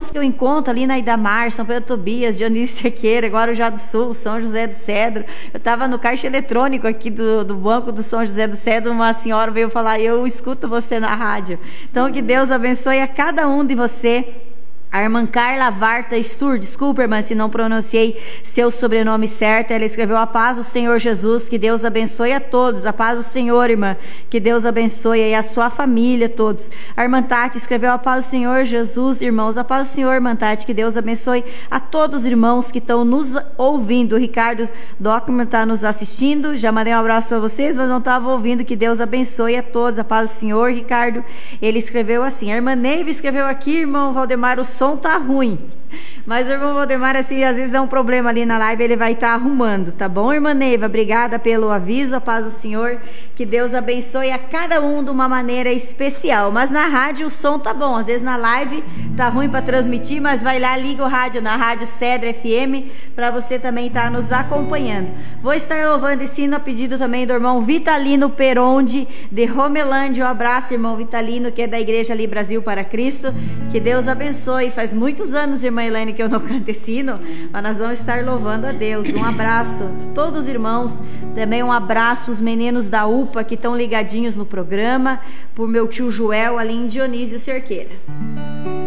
que eu encontro ali na Idamar, São Pedro Tobias, Dionísio Cerqueira, Guarujá do Sul, São José do Cedro. Eu estava no caixa eletrônico aqui do Banco do São José do Cedro, uma senhora veio falar, eu escuto você na rádio. Então, que Deus abençoe a cada um de você. A irmã Carla Varta Stur, desculpa, irmã, se não pronunciei seu sobrenome certo. Ela escreveu: a paz do Senhor Jesus, que Deus abençoe a todos. A paz do Senhor, irmã, que Deus abençoe aí a sua família, todos. A irmã Tati escreveu: a paz do Senhor Jesus, irmãos. A paz do Senhor, irmã Tati, que Deus abençoe a todos os irmãos que estão nos ouvindo. O Ricardo Dockman está nos assistindo, já mandei um abraço para vocês, mas não estava ouvindo. Que Deus abençoe a todos. A paz do Senhor, Ricardo. Ele escreveu assim. A irmã Neiva escreveu aqui: irmão Valdemar, o som tá ruim, mas o irmão Valdemar, assim, às vezes dá um problema ali na live, ele vai estar arrumando, tá bom, irmã Neiva? Obrigada pelo aviso, a paz do Senhor, que Deus abençoe a cada um de uma maneira especial. Mas na rádio o som tá bom, às vezes na live tá ruim para transmitir, mas vai lá, liga o rádio na Rádio Cedro FM, para você também estar nos acompanhando. Vou estar louvando esse hino a pedido também do irmão Vitalino Peronde, de Romelândia. Um abraço, irmão Vitalino, que é da Igreja ali Brasil para Cristo, que Deus abençoe. Faz muitos anos, irmã Elaine, que eu não canto esse hino, mas nós vamos estar louvando a Deus. Um abraço a todos os irmãos, também um abraço para os meninos da UPA que estão ligadinhos no programa, por meu tio Joel ali em Dionísio Cerqueira.